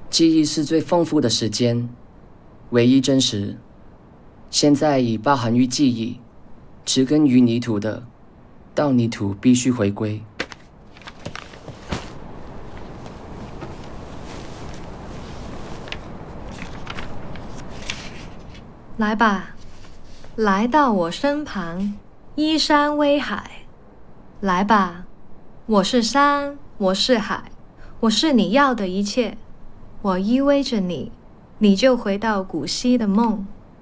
记忆是最丰富的时间，唯一真实。现在已包含于记忆，植根于泥土的，到泥土必须回归。 来吧，来到我身旁，依山偎海。来吧，我是山，我是海，我是你要的一切。我依偎着你，你就回到古稀的梦。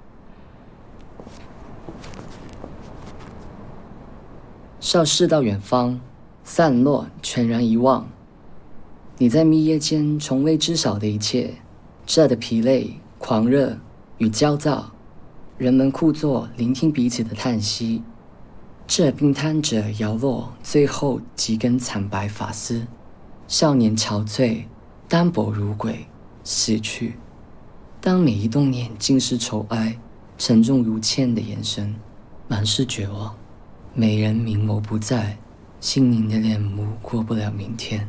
消逝到远方，散落，全然遗忘。你在密夜间从未知晓的一切，这的疲累、狂热与焦躁，人们枯坐，聆听彼此的叹息。这冰摊着摇落最后几根惨白发丝，少年憔悴，单薄如鬼，死去。当每一动念尽是愁哀，沉重如铅的眼神，满是绝望。美人明眸不在，心灵的脸目过不了明天。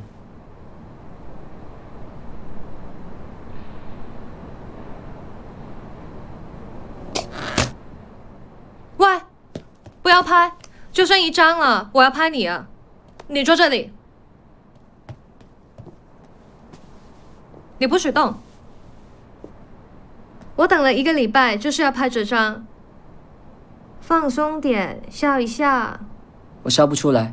喂，不要拍，就剩一张了，我要拍你啊！你坐这里，你不许动。我等了1个礼拜，就是要拍这张。放松点，笑一下。 我笑不出来。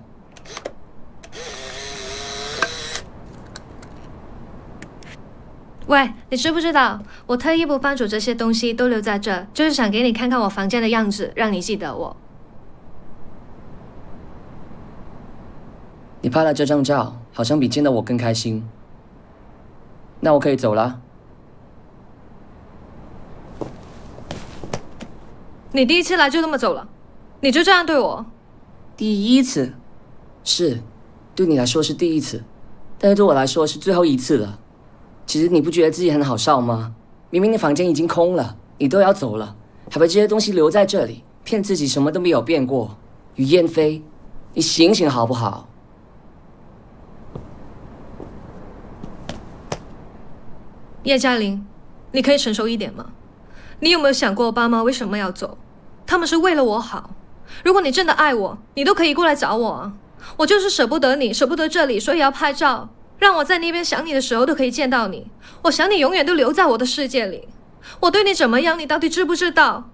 喂，你知不知道，我特意不搬走这些东西，都留在这，就是想给你看看我房间的样子，让你记得我。 你拍了这张照，好像比见到我更开心。那我可以走了。 你第一次来就那么走了？你就这样对我？ 第一次，是，对你来说是第一次，但是对我来说是最后一次了。其实你不觉得自己很好笑吗？明明你房间已经空了，你都要走了，还把这些东西留在这里，骗自己什么都没有变过。于燕飞，你醒醒好不好？ 叶嘉玲，你可以成熟一点吗？你有没有想过爸妈为什么要走？他们是为了我好。如果你真的爱我，你都可以过来找我啊。我就是舍不得你，舍不得这里，所以要拍照，让我在那边想你的时候都可以见到你。我想你永远都留在我的世界里。我对你怎么样，你到底知不知道？